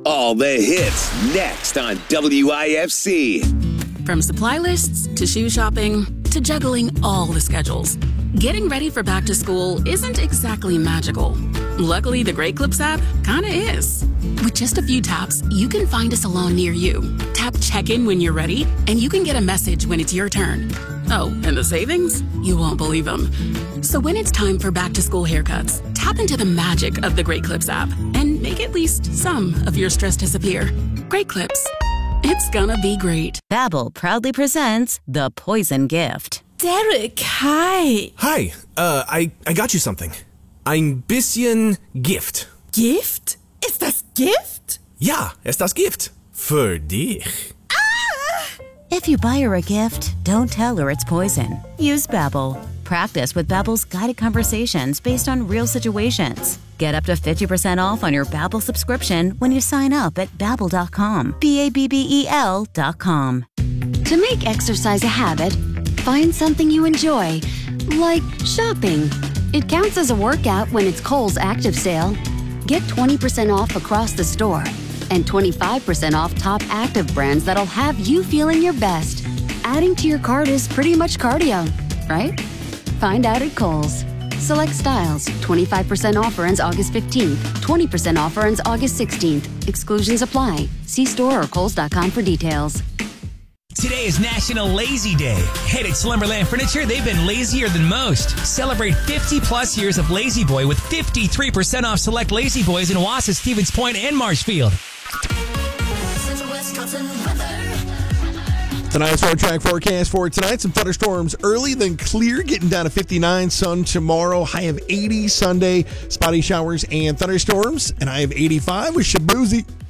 All the hits next on WIFC. From supply lists to shoe shopping to juggling all the schedules, getting ready for back to school isn't exactly magical. Luckily, the Great Clips app kinda is. With just a few taps, you can find a salon near you. Tap check-in when you're ready, and you can get a message when it's your turn. Oh, and the savings? You won't believe them. So when it's time for back-to-school haircuts, tap into the magic of the Great Clips app and make at least some of your stress disappear. Great Clips. It's gonna be great. Babbel proudly presents The Poison Gift. Derek, hi. Hi, I got you something. Ein bisschen Gift. Gift? Ist das Gift? Ja, ist das Gift. Für dich. If you buy her a gift, don't tell her it's poison. Use Babbel. Practice with Babbel's guided conversations based on real situations. Get up to 50% off on your Babbel subscription when you sign up at Babbel.com. Babbel.com. To make exercise a habit, find something you enjoy, like shopping. It counts as a workout when it's Kohl's Active Sale. Get 20% off across the store and 25% off top active brands that'll have you feeling your best. Adding to your cart is pretty much cardio, right? Find out at Kohl's. Select styles. 25% offer ends August 15th. 20% offer ends August 16th. Exclusions apply. See store or Kohls.com for details. Today is National Lazy Day. Head at Slumberland Furniture, they've been lazier than most. Celebrate 50-plus years of Lazy Boy with 53% off select Lazy Boys in Wausau, Stevens Point, and Marshfield. Tonight's Road Track forecast for tonight. Some thunderstorms early, then clear, getting down to 59. Sun tomorrow, high of 80. Sunday, spotty showers and thunderstorms, and high of 85 with Shabuzi.